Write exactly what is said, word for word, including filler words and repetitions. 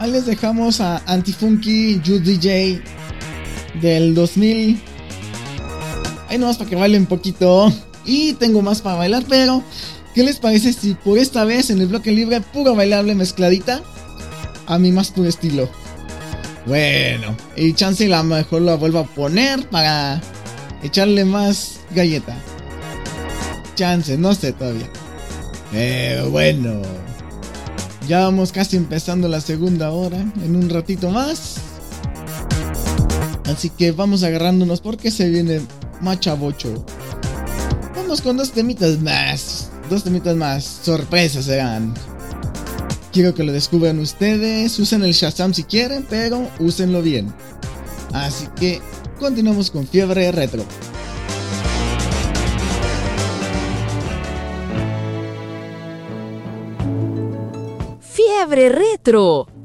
Ahí les dejamos a Antifunky You D J del dos mil. Ahí nomás para que bailen un poquito. Y tengo más para bailar, pero ¿qué les parece si por esta vez en el bloque libre puro bailable mezcladita? A mi más puro estilo. Bueno, y chance la mejor la vuelvo a poner para echarle más galleta. Chance, no sé todavía. Pero bueno, ya vamos casi empezando la segunda hora. En un ratito más. Así que vamos agarrándonos porque se viene machabocho. Vamos con dos temitas más. Dos temitas más. Sorpresas serán. Quiero que lo descubran ustedes. Usen el Shazam si quieren, pero úsenlo bien. Así que continuamos con Fiebre Retro. Fiebre Retro.